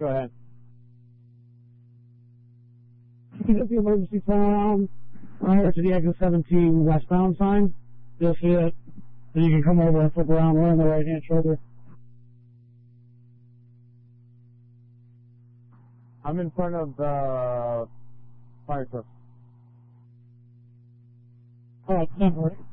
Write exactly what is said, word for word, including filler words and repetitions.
Go ahead. You can get the emergency turnaround right to the exit seventeen westbound sign. You'll see it. Then you can come over and flip around. We're on the right hand shoulder. I'm in front of the fire truck. Alright, definitely.